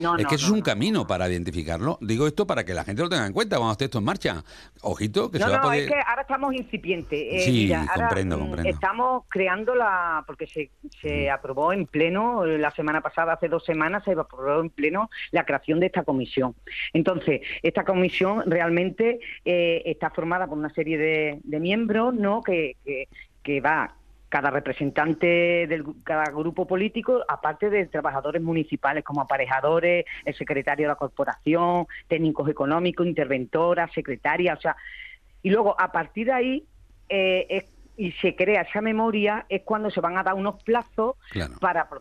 No, Es que no, eso es no, un no, no, camino no. para identificarlo. Digo esto para que la gente lo tenga en cuenta cuando esté esto en marcha. Ojito, que se No, va a no, es que poder... ahora estamos incipientes. Mira, Sí, ahora comprendo. estamos creando porque se Ujú. aprobó en pleno, la semana pasada, hace 2 semanas, se aprobó en pleno la creación de esta comisión. Entonces, esta comisión realmente está formada por una serie de miembros, ¿no? Que va cada representante de cada grupo político, aparte de trabajadores municipales como aparejadores, el secretario de la corporación, técnicos económicos, interventoras, secretarias, o sea, y luego a partir de ahí y se crea esa memoria, es cuando se van a dar unos plazos Claro. para